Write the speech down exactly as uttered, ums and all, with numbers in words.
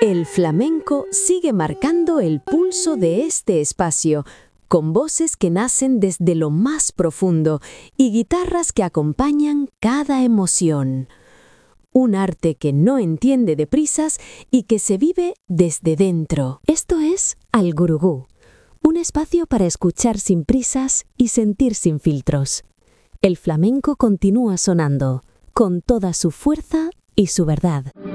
El flamenco sigue marcando el pulso de este espacio, con voces que nacen desde lo más profundo y guitarras que acompañan cada emoción. Un arte que no entiende de prisas y que se vive desde dentro. Esto es Al Gurugú, un espacio para escuchar sin prisas y sentir sin filtros. El flamenco continúa sonando, con toda su fuerza y su verdad.